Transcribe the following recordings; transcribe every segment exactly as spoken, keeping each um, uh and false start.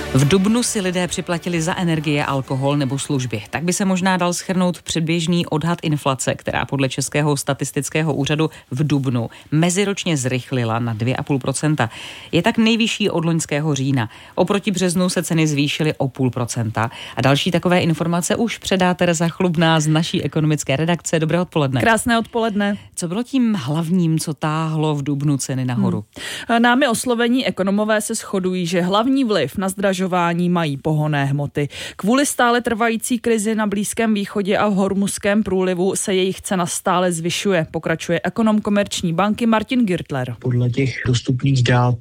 V dubnu si lidé připlatili za energie, alkohol nebo služby. Tak by se možná dal shrnout předběžný odhad inflace, která podle Českého statistického úřadu v dubnu meziročně zrychlila na dvě celá pět procenta. Je tak nejvyšší od loňského října. Oproti březnu se ceny zvýšily o půl procenta. A další takové informace už předá Tereza Chlubná z naší ekonomické redakce. Dobré odpoledne. Krásné odpoledne. Co bylo tím hlavním, co táhlo v dubnu ceny nahoru? Hmm. Námi oslovení ekonomové se shodují, že hlavní vliv na zdražování mají pohonné hmoty. Kvůli stále trvající krizi na Blízkém východě a v Hormuzském průlivu se jejich cena stále zvyšuje, pokračuje ekonom Komerční banky Martin Girtler. Podle těch dostupných dát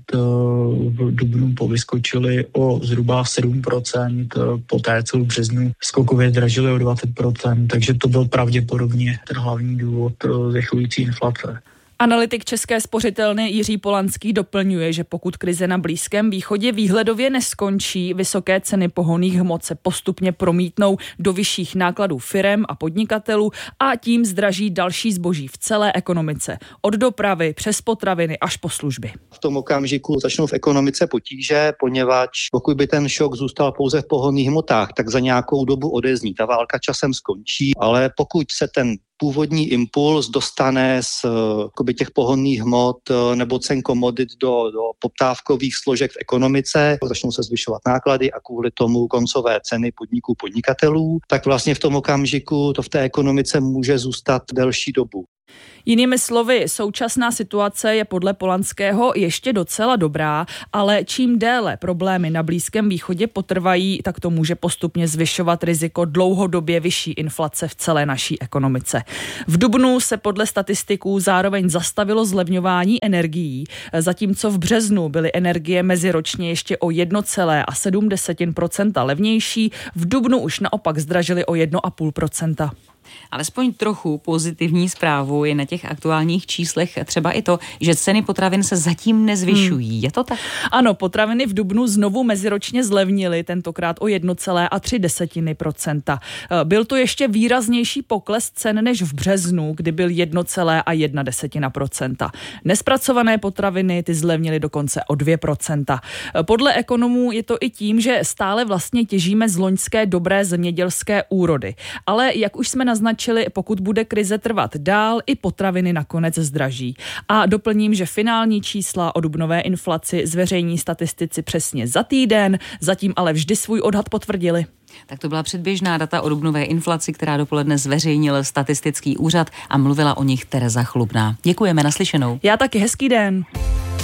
v dubnu povyskočily o zhruba sedm procent, poté co v březnu skokově dražily o dvacet procent, takže to byl pravděpodobně ten hlavní důvod zrychlující inflace. Analytik České spořitelny Jiří Polanský doplňuje, že pokud krize na Blízkém východě výhledově neskončí, vysoké ceny pohonných hmot se postupně promítnou do vyšších nákladů firem a podnikatelů a tím zdraží další zboží v celé ekonomice. Od dopravy přes potraviny až po služby. V tom okamžiku začnou v ekonomice potíže, poněvadž pokud by ten šok zůstal pouze v pohonných hmotách, tak za nějakou dobu odezní. Ta válka časem skončí, ale pokud se ten původní impuls dostane z jakoby, těch pohonných hmot nebo cen komodit do, do poptávkových složek v ekonomice, začnou se zvyšovat náklady a kvůli tomu koncové ceny podniků podnikatelů, tak vlastně v tom okamžiku to v té ekonomice může zůstat delší dobu. Jinými slovy, současná situace je podle Polanského ještě docela dobrá, ale čím déle problémy na Blízkém východě potrvají, tak to může postupně zvyšovat riziko dlouhodobě vyšší inflace v celé naší ekonomice. V dubnu se podle statistiků zároveň zastavilo zlevňování energií, zatímco v březnu byly energie meziročně ještě o jedna celá sedm procenta levnější, v dubnu už naopak zdražily o jedna celá pět procenta. Alespoň trochu pozitivní zprávu je na těch aktuálních číslech třeba i to, že ceny potravin se zatím nezvyšují. Hmm. Je to tak? Ano, potraviny v dubnu znovu meziročně zlevnily, tentokrát o jedna celá tři procenta. Byl to ještě výraznější pokles cen než v březnu, kdy byl jedna celá jedna procenta. Nespracované potraviny ty zlevnily dokonce o dvě procenta. Podle ekonomů je to i tím, že stále vlastně těžíme z loňské dobré zemědělské úrody. Ale jak už jsme naznačili, pokud bude krize trvat dál, i potraviny nakonec zdraží. A doplním, že finální čísla o dubnové inflaci zveřejní statistici přesně za týden, zatím ale vždy svůj odhad potvrdili. Tak to byla předběžná data o dubnové inflaci, která dopoledne zveřejnil statistický úřad a mluvila o nich Tereza Chlubná. Děkujeme, naslyšenou. Já taky, hezký den.